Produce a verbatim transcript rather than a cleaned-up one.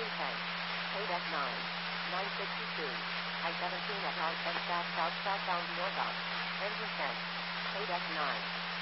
ten. Paid F nine. nine sixty-two. I seventeen at Arch and Staff South southbound northbound. Engine ten. Paid F nine.